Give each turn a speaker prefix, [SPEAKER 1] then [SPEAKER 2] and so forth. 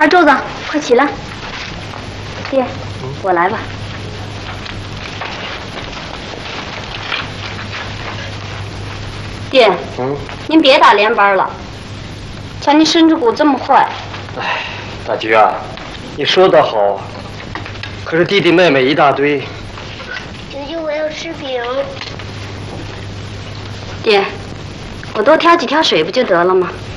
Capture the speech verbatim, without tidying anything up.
[SPEAKER 1] 二柱子，快起来！爹，我来吧。爹，嗯，您别打连班了。瞧您身子骨这么坏。
[SPEAKER 2] 哎，大菊啊，你说得好，可是弟弟妹妹一大堆。
[SPEAKER 3] 舅舅，我要吃饼。
[SPEAKER 1] 爹，我多挑几挑水不就得了吗？